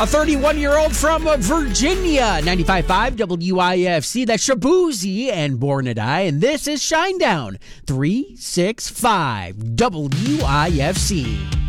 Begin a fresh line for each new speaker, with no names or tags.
A 31-year-old from Virginia, 95.5 WIFC. That's Shabuzi and Born to Die. And this is Shinedown, 365 WIFC.